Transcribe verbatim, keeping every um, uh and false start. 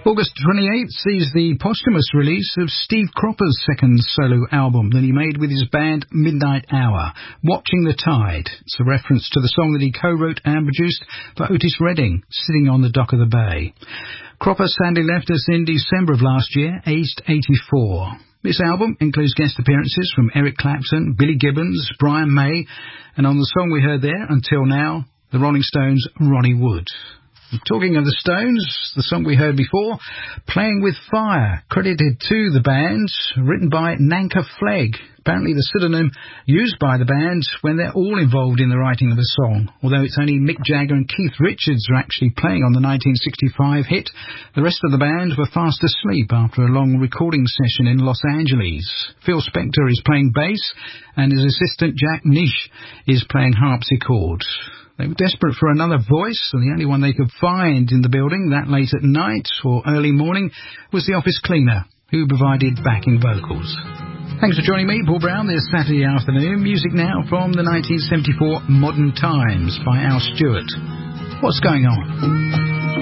August twenty-eighth sees the posthumous release of Steve Cropper's second solo album that he made with his band Midnight Hour, Watching the Tide. It's a reference to the song that he co-wrote and produced for Otis Redding, Sitting on the Dock of the Bay. Cropper sadly left us in December of last year, aged eighty-four. This album includes guest appearances from Eric Clapton, Billy Gibbons, Brian May, and on the song we heard there, Until Now, the Rolling Stones' Ronnie Wood. Talking of the Stones, the song we heard before, Playing with Fire, credited to the band, written by Nanka Flegg, apparently the pseudonym used by the band when they're all involved in the writing of a song. Although it's only Mick Jagger and Keith Richards are actually playing on the nineteen sixty-five hit, the rest of the band were fast asleep after a long recording session in Los Angeles. Phil Spector is playing bass, and his assistant Jack Nish is playing harpsichord. They were desperate for another voice, and the only one they could find in the building that late at night or early morning was the office cleaner, who provided backing vocals. Thanks for joining me, Paul Brown, this Saturday afternoon. Music now from the nineteen seventy-four Modern Times by Al Stewart. What's going on?